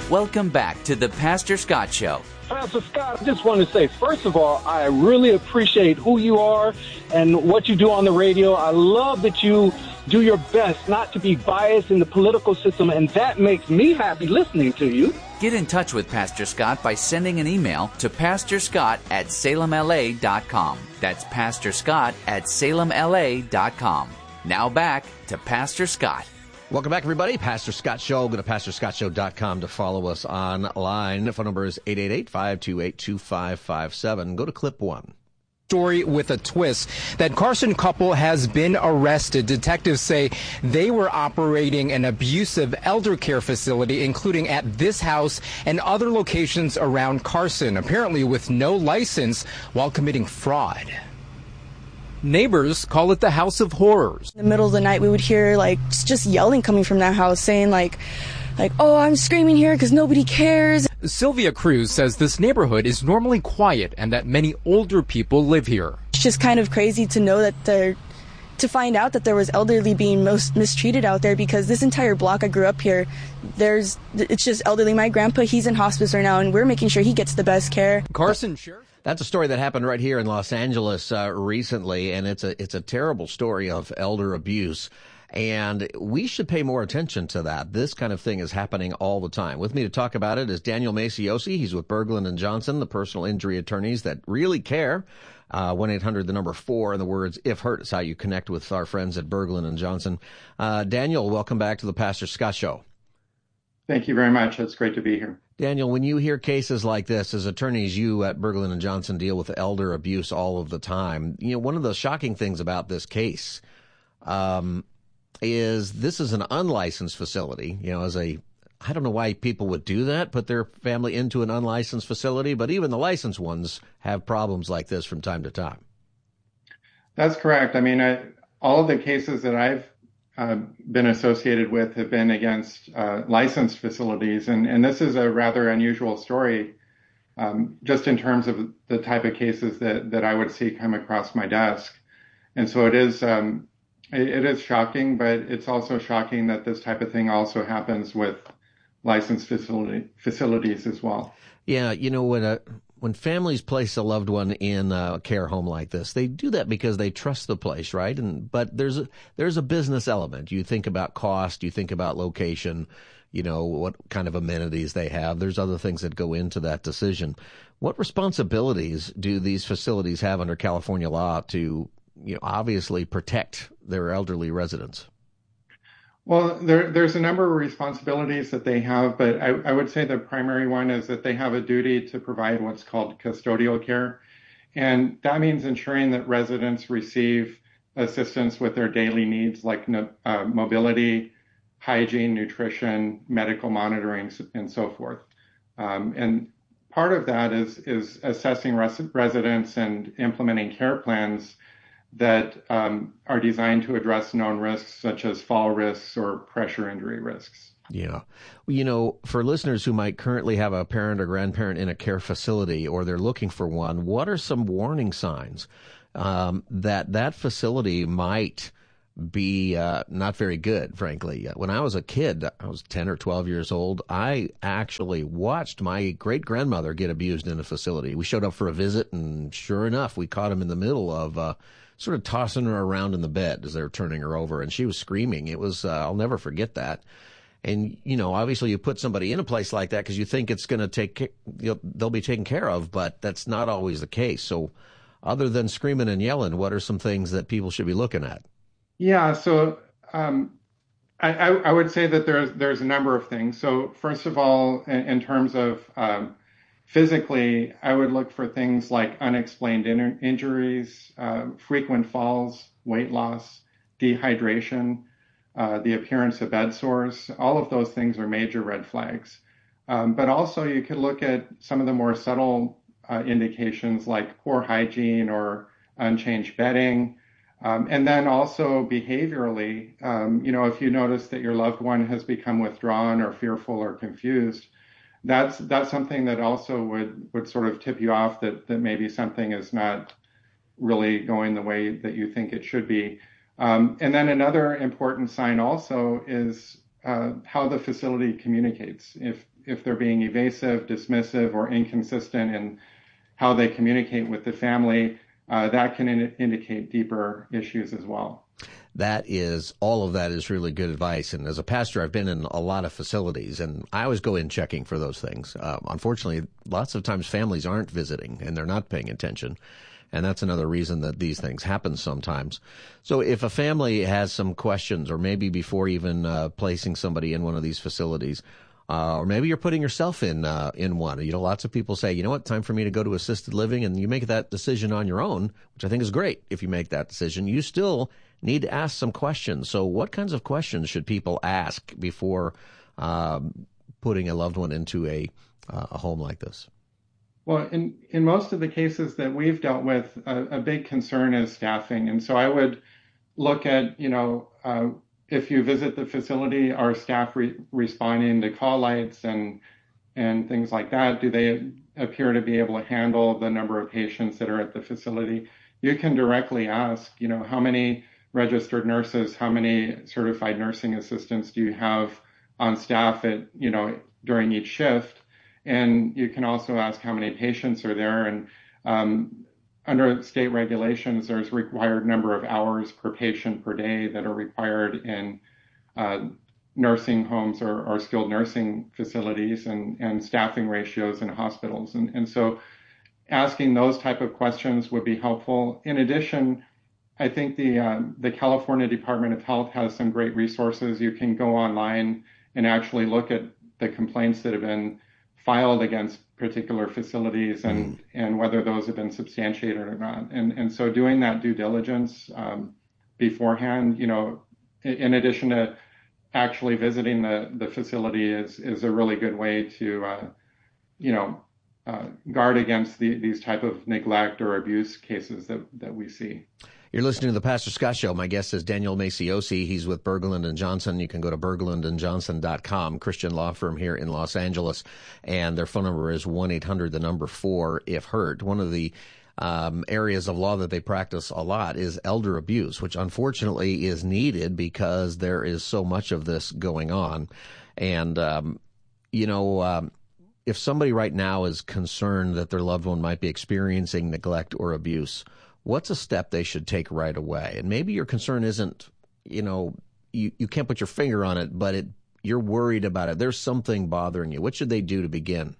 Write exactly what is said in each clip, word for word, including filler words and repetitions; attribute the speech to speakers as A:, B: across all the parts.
A: Welcome back to the Pastor Scott Show.
B: Pastor Scott, I just want to say, first of all, I really appreciate who you are and what you do on the radio. I love that you do your best not to be biased in the political system, and that makes me happy listening to you.
A: Get in touch with Pastor Scott by sending an email to pastor scott at salem l a dot com. That's pastor scott at salem l a dot com. Now back to Pastor Scott.
C: Welcome back, everybody. Pastor Scott Show. Go to pastor scott show dot com to follow us online. The phone number is eight eight eight, five two eight, two five five seven. Go to clip one.
D: Story with a twist. That Carson couple has been arrested. Detectives say they were operating an abusive elder care facility, including at this house and other locations around Carson, apparently with no license, while committing fraud. Neighbors call it the House of Horrors.
E: In the middle of the night, we would hear like just yelling coming from that house, saying like, like, oh, I'm screaming here because nobody cares.
D: Sylvia Cruz says this neighborhood is normally quiet and that many older people live here.
E: It's just kind of crazy to know that they're, to find out that there was elderly being most mistreated out there, because this entire block, I grew up here, there's, it's just elderly. My grandpa, he's in hospice right now, and we're making sure he gets the best care.
D: Carson Sheriff.
C: That's a story that happened right here in Los Angeles uh, recently, and it's a it's a terrible story of elder abuse. And we should pay more attention to that. This kind of thing is happening all the time. With me to talk about it is Daniel Maciosi. He's with Berglund and Johnson, the personal injury attorneys that really care. Uh, one eight hundred, the number four, and the words if hurt is how you connect with our friends at Berglund and Johnson. Uh, Daniel, welcome back to the Pastor Scott Show.
F: Thank you very much. It's great to be here.
C: Daniel, when you hear cases like this, as attorneys, you at Berglund and Johnson deal with elder abuse all of the time. You know, one of the shocking things about this case um, is this is an unlicensed facility. You know, as a, I don't know why people would do that, put their family into an unlicensed facility, but even the licensed ones have problems like this from time to time.
F: That's correct. I mean, I, all of the cases that I've Uh, been associated with have been against uh, licensed facilities. And, and this is a rather unusual story, um, just in terms of the type of cases that, that I would see come across my desk. And so it is, um, it, it is shocking, but it's also shocking that this type of thing also happens with licensed facility, facilities as well.
C: Yeah, you know, when a When families place a loved one in a care home like this, they do that because they trust the place, right? And but there's a, there's a business element. You think about cost, you think about location, you know, what kind of amenities they have. There's other things that go into that decision. What responsibilities do these facilities have under California law to, you know, obviously protect their elderly residents?
F: Well, there, there's a number of responsibilities that they have, but I, I would say the primary one is that they have a duty to provide what's called custodial care. And that means ensuring that residents receive assistance with their daily needs like uh, mobility, hygiene, nutrition, medical monitoring, and so forth. Um, and part of that is, is assessing res- residents and implementing care plans that um, are designed to address known risks such as fall risks or pressure injury risks.
C: Yeah. Well, you know, for listeners who might currently have a parent or grandparent in a care facility or they're looking for one, what are some warning signs um, that that facility might be uh, not very good, frankly? When I was a kid, I was ten or twelve years old, I actually watched my great-grandmother get abused in a facility. We showed up for a visit, and sure enough, we caught him in the middle of uh, sort of tossing her around in the bed as they were turning her over, and she was screaming. It was, uh, I'll never forget that. And, you know, obviously you put somebody in a place like that because you think it's going to take, you know, they'll be taken care of, but that's not always the case. So other than screaming and yelling, what are some things that people should be looking at?
F: Yeah, so um, I, I, I would say that there's there's a number of things. So first of all, in, in terms of um, physically, I would look for things like unexplained in- injuries, uh, frequent falls, weight loss, dehydration, uh, the appearance of bed sores. All of those things are major red flags. Um, but also you could look at some of the more subtle uh, indications like poor hygiene or unchanged bedding. Um, and then also behaviorally, um, you know, if you notice that your loved one has become withdrawn or fearful or confused, that's that's something that also would, would sort of tip you off that, that maybe something is not really going the way that you think it should be. Um, and then another important sign also is uh, how the facility communicates. If if they're being evasive, dismissive, or inconsistent in how they communicate with the family, uh, that can in- indicate deeper issues as well.
C: That is, all of that is really good advice. And as a pastor, I've been in a lot of facilities, and I always go in checking for those things. Uh, unfortunately, lots of times families aren't visiting, and they're not paying attention. And that's another reason that these things happen sometimes. So if a family has some questions, or maybe before even uh, placing somebody in one of these facilities, uh, or maybe you're putting yourself in uh, in one. You know, lots of people say, you know what, time for me to go to assisted living, and you make that decision on your own, which I think is great if you make that decision. You still need to ask some questions. So what kinds of questions should people ask before um, putting a loved one into a, uh, a home like this?
F: Well, in, in most of the cases that we've dealt with, a, a big concern is staffing. And so I would look at, you know, uh, if you visit the facility, are staff re- responding to call lights and and things like that? Do they appear to be able to handle the number of patients that are at the facility? You can directly ask, you know, how many registered nurses, how many certified nursing assistants do you have on staff at, you know, during each shift? And you can also ask how many patients are there. And um, under state regulations, there's required number of hours per patient per day that are required in uh, nursing homes or, or skilled nursing facilities, and, and staffing ratios in hospitals. And, and so asking those type of questions would be helpful. In addition, I think the uh, the California Department of Health has some great resources. You can go online and actually look at the complaints that have been filed against particular facilities and, mm. and whether those have been substantiated or not. And and so doing that due diligence um, beforehand, you know, in, in addition to actually visiting the, the facility is, is a really good way to, uh, you know, uh, guard against the, these type of neglect or abuse cases that, that we see.
C: You're listening to the Pastor Scott Show. My guest is Daniel Maciosi. He's with Berglund and Johnson. You can go to berglund and johnson dot com, Christian law firm here in Los Angeles. And their phone number is one eight hundred, the number four, if hurt. One of the um, areas of law that they practice a lot is elder abuse, which unfortunately is needed because there is so much of this going on. And, um, you know, um, if somebody right now is concerned that their loved one might be experiencing neglect or abuse, what's a step they should take right away? And maybe your concern isn't, you know, you, you can't put your finger on it, but it you're worried about it. There's something bothering you. What should they do to begin?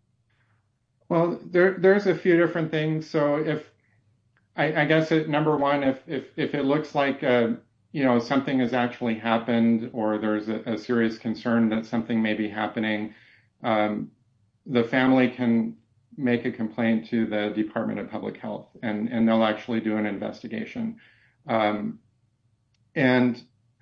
F: Well, there there's a few different things. So if I, I guess it, number one, if if if it looks like uh, you know something has actually happened, or there's a, a serious concern that something may be happening, um, the family can make a complaint to the Department of Public Health, and, and they'll actually do an investigation. Um, and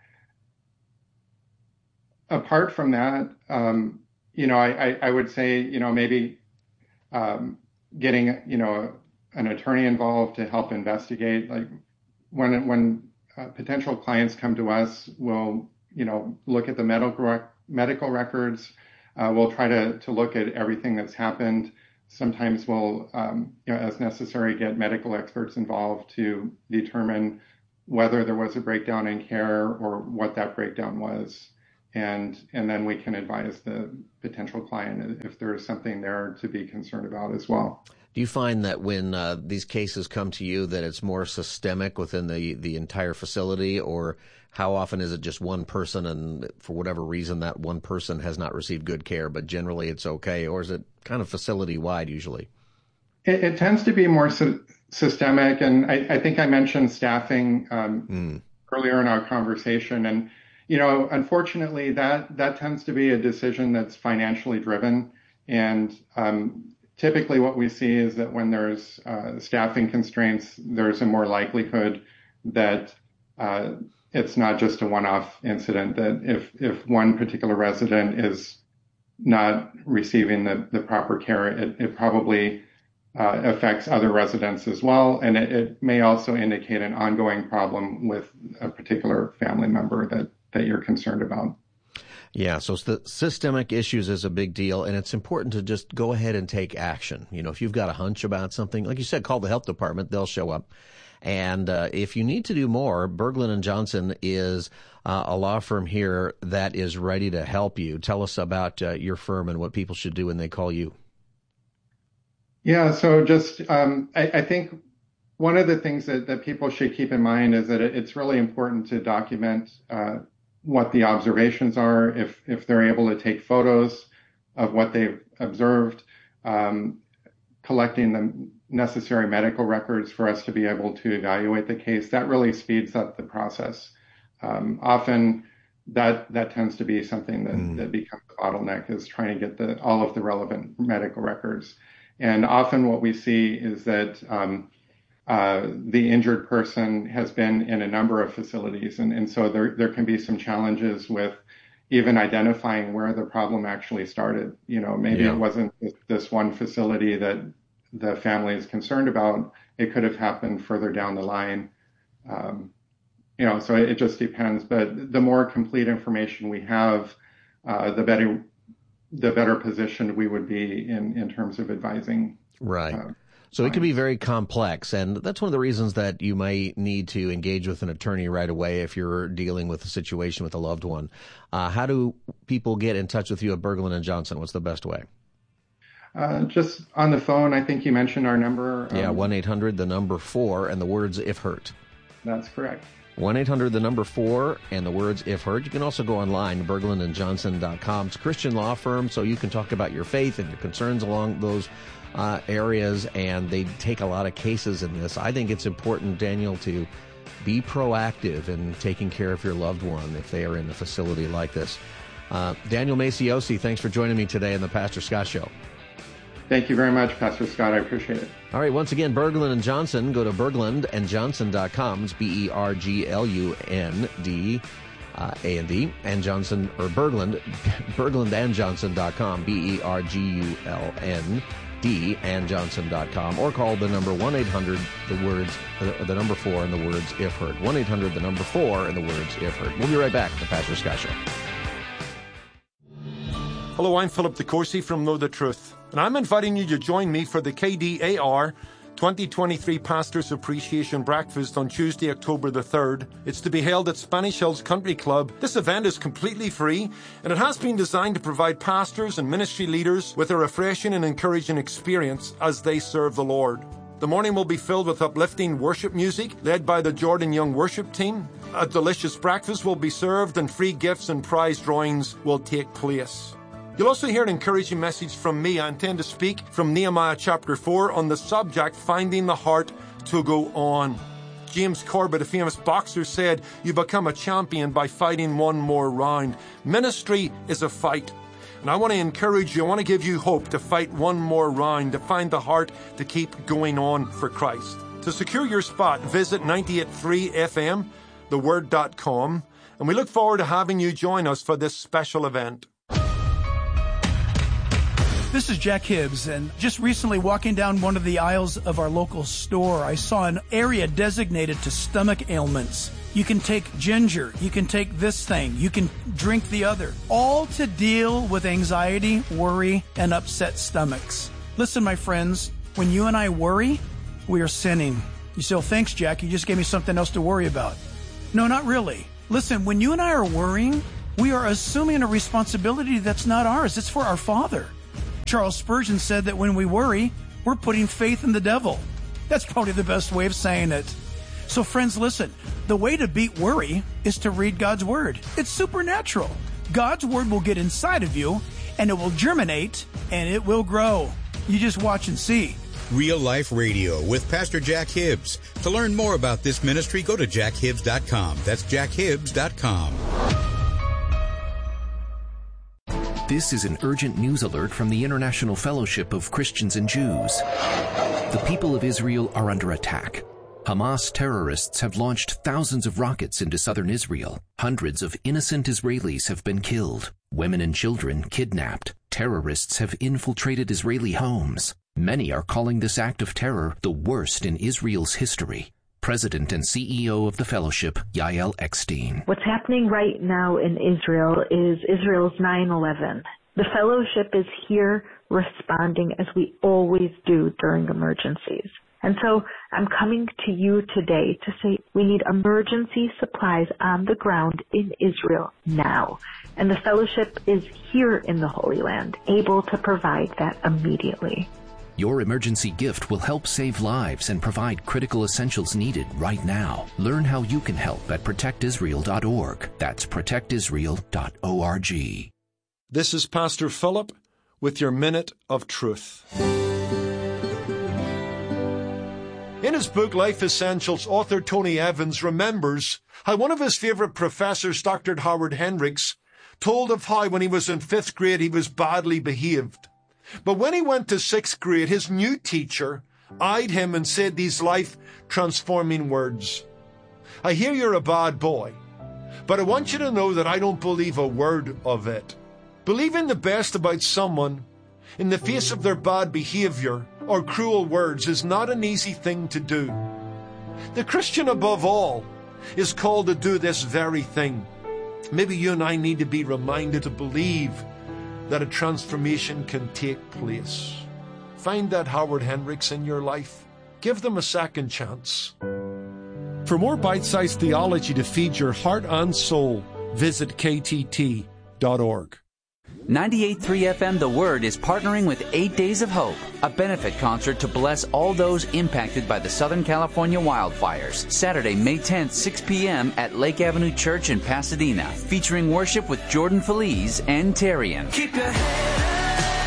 F: apart from that, um, you know, I, I, I would say, you know, maybe um, getting, you know, an attorney involved to help investigate. Like when when uh, potential clients come to us, we'll, you know, look at the medical rec- medical records. Uh, we'll try to to look at everything that's happened. Sometimes we'll, um, you know, as necessary, get medical experts involved to determine whether there was a breakdown in care or what that breakdown was. And and then we can advise the potential client if there is something there to be concerned about as well.
C: Do you find that when uh, these cases come to you that it's more systemic within the, the entire facility, or how often is it just one person and for whatever reason that one person has not received good care, but generally it's okay, or is it kind of facility-wide usually?
F: It, it tends to be more sy- systemic, and I, I think I mentioned staffing um, mm. earlier in our conversation, and you know, unfortunately, that that tends to be a decision that's financially driven, and um, typically what we see is that when there's uh, staffing constraints, there's a more likelihood that uh, it's not just a one-off incident, that if, if one particular resident is not receiving the, the proper care, it, it probably uh, affects other residents as well. And it, it may also indicate an ongoing problem with a particular family member that, that you're concerned about.
C: Yeah, so the systemic issues is a big deal, and it's important to just go ahead and take action. You know, if you've got a hunch about something, like you said, call the health department. They'll show up. And uh, if you need to do more, Berglund and Johnson is uh, a law firm here that is ready to help you. Tell us about uh, your firm and what people should do when they call you.
F: Yeah, so just um, I, I think one of the things that, that people should keep in mind is that it, it's really important to document uh, what the observations are, if if they're able to take photos of what they've observed, um, collecting the necessary medical records for us to be able to evaluate the case. That really speeds up the process. Um, often that that tends to be something that, mm. that becomes a bottleneck, is trying to get the all of the relevant medical records. And often what we see is that um, Uh, the injured person has been in a number of facilities, and, and so there there can be some challenges with even identifying where the problem actually started. You know, maybe yeah. it wasn't this one facility that the family is concerned about. It could have happened further down the line. Um, you know, so it, it just depends. But the more complete information we have, uh, the better the better positioned we would be in, in terms of advising.
C: Right.
F: Uh,
C: So it can be very complex, and that's one of the reasons that you may need to engage with an attorney right away if you're dealing with a situation with a loved one. Uh, how do people get in touch with you at Berglund and Johnson? What's the best way?
F: Uh, just on the phone. I think you mentioned our number.
C: Yeah,
F: um,
C: one eight hundred, the number four, and the words if hurt.
F: That's correct.
C: one eight hundred, the number four, and the words if hurt. You can also go online, berglund and johnson dot com. It's a Christian law firm, so you can talk about your faith and your concerns along those Uh, areas, and they take a lot of cases in this. I think it's important, Daniel, to be proactive in taking care of your loved one if they are in a facility like this. Uh, Daniel Maciosi, thanks for joining me today on the Pastor Scott Show.
F: Thank you very much, Pastor Scott. I appreciate it.
C: All right, once again, Berglund and Johnson. Go to berglund and johnson dot com. It's B E R G L U N D Uh, A and D, and Johnson, or Berglund, berglund and johnson dot com, B E R G U L N D and johnson dot com, or call the number one eight hundred, the words, uh, the number four and the words if heard. one eight hundred, the number four and the words if heard. We'll be right back. The Pastor Scott Show.
G: Hello, I'm Philip DeCourcy from Know the Truth, and I'm inviting you to join me for the K D A R twenty twenty-three Pastors Appreciation Breakfast on Tuesday, October the third. It's to be held at Spanish Hills Country Club. This event is completely free, and it has been designed to provide pastors and ministry leaders with a refreshing and encouraging experience as they serve the Lord. The morning will be filled with uplifting worship music led by the Jordan Young worship team. A delicious breakfast will be served, and free gifts and prize drawings will take place. You'll also hear an encouraging message from me. I intend to speak from Nehemiah chapter four on the subject, finding the heart to go on. James Corbett, a famous boxer, said, "You become a champion by fighting one more round." Ministry is a fight. And I want to encourage you, I want to give you hope to fight one more round, to find the heart to keep going on for Christ. To secure your spot, visit ninety-eight point three F M, the word dot com, and we look forward to having you join us for this special event.
H: This is Jack Hibbs, and just recently walking down one of the aisles of our local store, I saw an area designated to stomach ailments. You can take ginger, you can take this thing, you can drink the other, all to deal with anxiety, worry, and upset stomachs. Listen, my friends, when you and I worry, we are sinning. You say, "Oh, thanks, Jack, you just gave me something else to worry about." No, not really. Listen, when you and I are worrying, we are assuming a responsibility that's not ours. It's for our Father. Charles Spurgeon said that when we worry, we're putting faith in the devil. That's probably the best way of saying it. So friends, listen, the way to beat worry is to read God's Word. It's supernatural. God's Word will get inside of you, and it will germinate, and it will grow. You just watch and see.
I: Real Life Radio with Pastor Jack Hibbs. To learn more about this ministry, go to jack hibbs dot com. That's jack hibbs dot com.
J: This is an urgent news alert from the International Fellowship of Christians and Jews. The people of Israel are under attack. Hamas terrorists have launched thousands of rockets into southern Israel. Hundreds of innocent Israelis have been killed. Women and children kidnapped. Terrorists have infiltrated Israeli homes. Many are calling this act of terror the worst in Israel's history. President and C E O of the Fellowship, Yael Eckstein.
K: What's happening right now in Israel is Israel's nine eleven. The Fellowship is here responding as we always do during emergencies. And so I'm coming to you today to say we need emergency supplies on the ground in Israel now. And the Fellowship is here in the Holy Land, able to provide that immediately.
J: Your emergency gift will help save lives and provide critical essentials needed right now. Learn how you can help at protect israel dot org. That's protect israel dot org.
G: This is Pastor Philip with your Minute of Truth. In his book, Life Essentials, author Tony Evans remembers how one of his favorite professors, Doctor Howard Hendricks, told of how when he was in fifth grade he was badly behaved. But when he went to sixth grade, his new teacher eyed him and said these life-transforming words. I hear you're a bad boy, but I want you to know that I don't believe a word of it. Believing the best about someone in the face of their bad behavior or cruel words is not an easy thing to do. The Christian, above all, is called to do this very thing. Maybe you and I need to be reminded to believe that a transformation can take place. Find that Howard Hendricks in your life. Give them a second chance. For more bite-sized theology to feed your heart and soul, visit K T T dot org.
A: ninety-eight point three F M The Word is partnering with Eight Days of Hope, a benefit concert to bless all those impacted by the Southern California wildfires. Saturday, May tenth, six p.m. at Lake Avenue Church in Pasadena, featuring worship with Jordan Feliz and Tarian.
L: Keep your head up.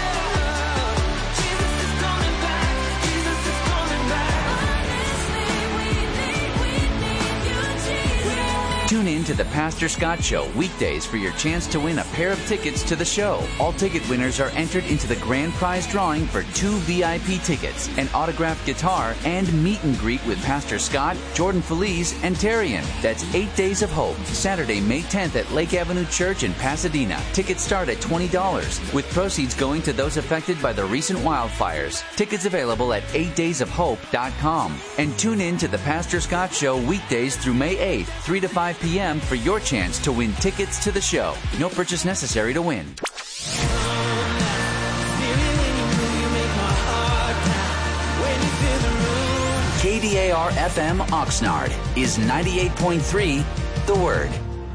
L: Jesus is coming back. Jesus is coming back. Honestly, we need, we need you, Jesus.
A: Tune in to the Pastor Scott Show weekdays for your chance to win a pair of tickets to the show. All ticket winners are entered into the grand prize drawing for two V I P tickets, an autographed guitar, and meet and greet with Pastor Scott, Jordan Feliz, and Tarian. That's Eight Days of Hope, Saturday, May tenth at Lake Avenue Church in Pasadena. Tickets start at twenty dollars, with proceeds going to those affected by the recent wildfires. Tickets available at eight days of hope dot com. And tune in to the Pastor Scott Show weekdays through May eighth, three to five p.m. for your chance to win tickets to the show. No purchase necessary to win. K D A R F M Oxnard is ninety-eight point three The Word.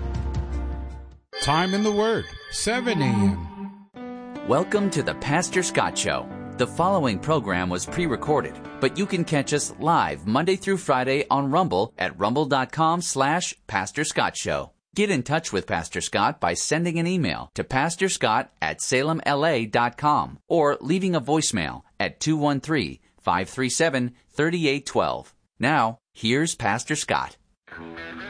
M: Time in the Word, seven a.m.
A: Welcome to the Pastor Scott Show. The following program was pre-recorded, but you can catch us live Monday through Friday on Rumble at rumble.com slash Pastor Scott Show. Get in touch with Pastor Scott by sending an email to pastorscott at salem L A dot com or leaving a voicemail at two one three, five three seven, three eight one two. Now, here's Pastor Scott.